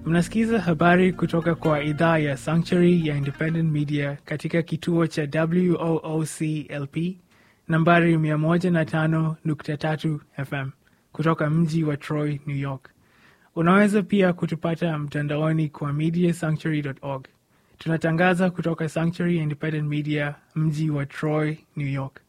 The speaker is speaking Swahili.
Mnasikiza habari kutoka kwa idhaa ya Sanctuary ya Independent Media katika kituo cha WOOC-LP nambari 105.3 FM kutoka mji wa Troy, New York. Unaweza pia kutupata mtandaoni kwa mediasanctuary.org. Tunatangaza kutoka Sanctuary Independent Media, mji wa Troy, New York.